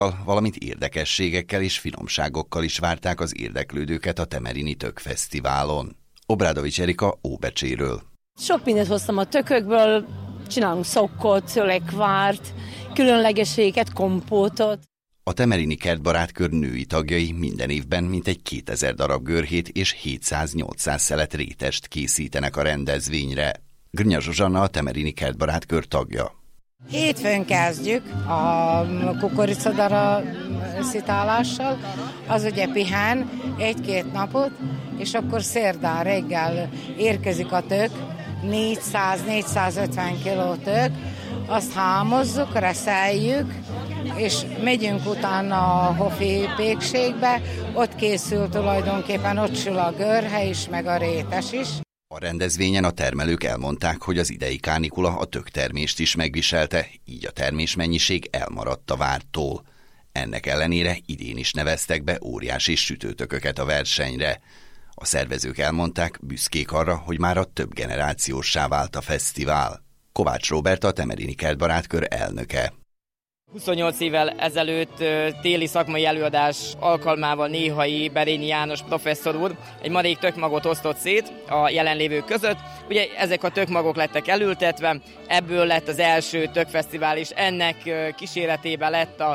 valamint érdekességekkel és finomságokkal is várták az érdeklődőket a Temerini Tökfesztiválon. Obrádovics Erika Óbecséről. Sok mindent hoztam a tökökből, csinálunk szokkot, szőlekvárt, különlegességet, kompótot. A Temerini Kertbarátkör női tagjai minden évben mintegy 2000 darab görhét és 700-800 szelet rétest készítenek a rendezvényre. Grnya Zsuzsanna a Temerini Kertbarátkör tagja. Hétfőn kezdjük a kukoricadara szitálással, az ugye pihen 1-2 napot, és akkor szerdán reggel érkezik a tök, 400-450 kiló tök, azt hámozzuk, reszeljük, és megyünk utána a Hofi pékségbe, ott készül tulajdonképpen, ott sül a görhe is, meg a rétes is. A rendezvényen a termelők elmondták, hogy az idei kánikula a töktermést is megviselte, így a termésmennyiség elmaradt a vártól. Ennek ellenére idén is neveztek be óriási sütőtököket a versenyre. A szervezők elmondták, büszkék arra, hogy már a több generációssá vált a fesztivál. Kovács Róbert a Temerini Kertbarátkör elnöke. 28 évvel ezelőtt téli szakmai előadás alkalmával Néhai Berényi János professzor úr egy marék tökmagot osztott szét a jelenlévők között. Ugye ezek a tökmagok lettek elültetve, ebből lett az első tökfesztivál, és ennek kíséretében lett a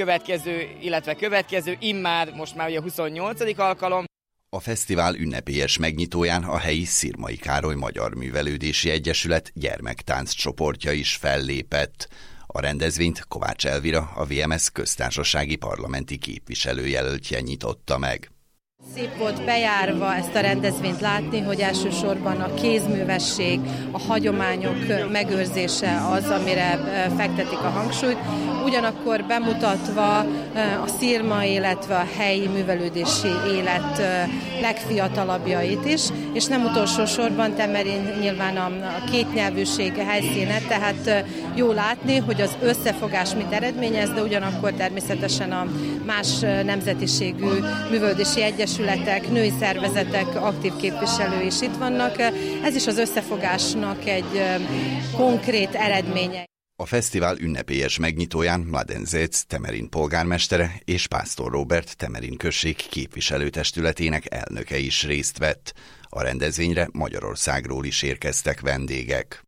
következő, immár most már a 28. alkalom. A fesztivál ünnepélyes megnyitóján a helyi Szirmai Károly Magyar Művelődési Egyesület gyermektánc csoportja is fellépett. A rendezvényt Kovács Elvira, a VMS köztársasági parlamenti képviselőjelöltje nyitotta meg. Szép volt bejárva ezt a rendezvényt látni, hogy elsősorban a kézművesség, a hagyományok megőrzése az, amire fektetik a hangsúlyt, ugyanakkor bemutatva a szirmai, illetve a helyi művelődési élet legfiatalabbjait is, és nem utolsó sorban Temerin nyilván a kétnyelvűség helyszíne, tehát jó látni, hogy az összefogás mit eredményez, de ugyanakkor természetesen a más nemzetiségű művelődési egyesületek, női szervezetek aktív képviselői is itt vannak. Ez is az összefogásnak egy konkrét eredménye. A fesztivál ünnepélyes megnyitóján Mladen Zec Temerin polgármestere és Pásztor Róbert Temerin község képviselőtestületének elnöke is részt vett. A rendezvényre Magyarországról is érkeztek vendégek.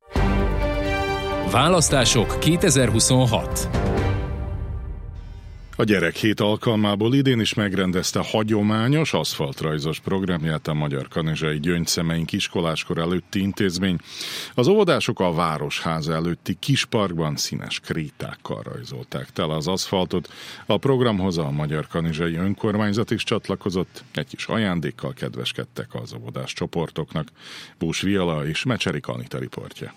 Választások 2026. A Gyerekhét alkalmából idén is megrendezte hagyományos aszfaltrajzos programját a Magyar Kanizsai Gyöngyszemeink iskoláskor előtti intézmény. Az óvodások a Városháza előtti kisparkban színes krétákkal rajzolták tele az aszfaltot. A programhoz a Magyar Kanizsai Önkormányzat is csatlakozott, egy kis ajándékkal kedveskedtek az óvodás csoportoknak. Bús Viala és Mecserik Anita riportja.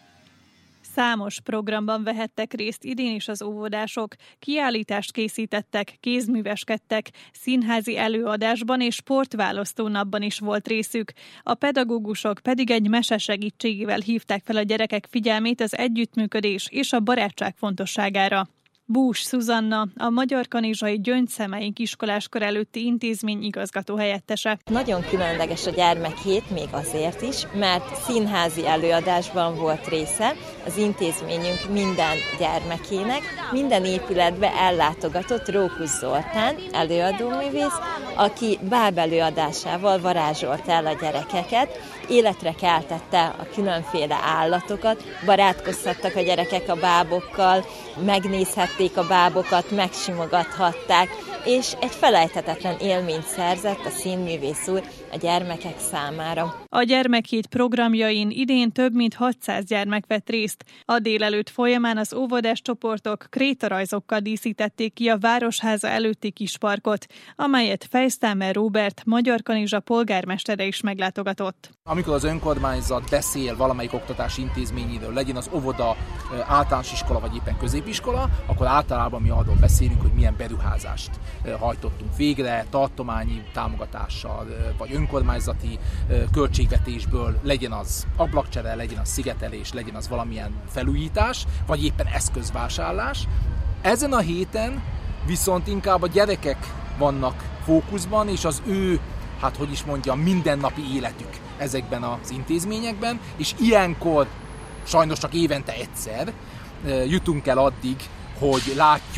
Számos programban vehettek részt idén is az óvodások, kiállítást készítettek, kézműveskedtek, színházi előadásban és sportválasztó napban is volt részük. A pedagógusok pedig egy mese segítségével hívták fel a gyerekek figyelmét az együttműködés és a barátság fontosságára. Bús Szuzanna, a Magyar Kanizsai Gyöngyszemeink iskoláskor előtti intézmény igazgató helyettese. Nagyon különleges a gyermekhét még azért is, mert színházi előadásban volt része az intézményünk minden gyermekének. Minden épületbe ellátogatott Rókusz Zoltán, előadóművész, aki báb előadásával varázsolt el a gyerekeket, életre keltette a különféle állatokat, barátkozhattak a gyerekek a bábokkal, megnézhették a bábokat, megsimogathatták, és egy felejthetetlen élményt szerzett a színművész úr a gyermekek számára. A gyermekhét programjain idén több mint 600 gyermek vett részt. A délelőtt folyamán az óvodás csoportok krétarajzokkal díszítették ki a Városháza előtti kisparkot, amelyet Fejsztámer Róbert, Magyar Kanizsa polgármestere is meglátogatott. Amikor az önkormányzat beszél valamelyik oktatási intézményéről, legyen az óvoda, általános iskola vagy éppen középiskola, akkor általában mi arról beszélünk, hogy milyen beruházást hajtottunk végre, tartományi támogatással, vagy önkormányzati költségvetésből, legyen az ablakcsere, legyen az szigetelés, legyen az valamilyen felújítás, vagy éppen eszközvásárlás. Ezen a héten viszont inkább a gyerekek vannak fókuszban, és az ő, mindennapi életük ezekben az intézményekben, és ilyenkor sajnos csak évente egyszer jutunk el addig, hogy látjuk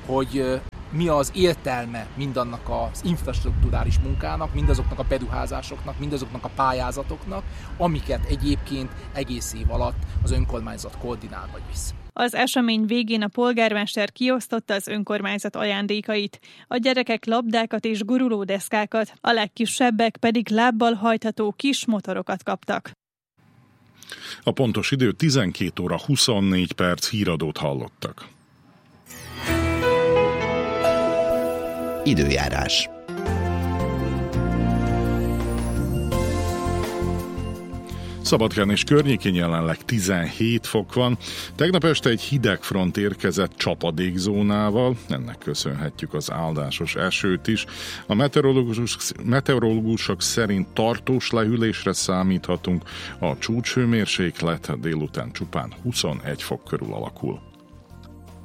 hogy mi az értelme mindannak az infrastrukturális munkának, mindazoknak a beruházásoknak, mindazoknak a pályázatoknak, amiket egyébként egész év alatt az önkormányzat koordinál vagy visz. Az esemény végén a polgármester kiosztotta az önkormányzat ajándékait. A gyerekek labdákat és gurulódeszkákat, a legkisebbek pedig lábbal hajtható kis motorokat kaptak. A pontos idő 12 óra 24 perc, híradót hallottak. Időjárás. Szabadkán és környékén jelenleg 17 fok van. Tegnap este egy hideg front érkezett csapadékzónával, ennek köszönhetjük az áldásos esőt is. A meteorológusok szerint tartós lehűlésre számíthatunk, a csúcshőmérséklet délután csupán 21 fok körül alakul.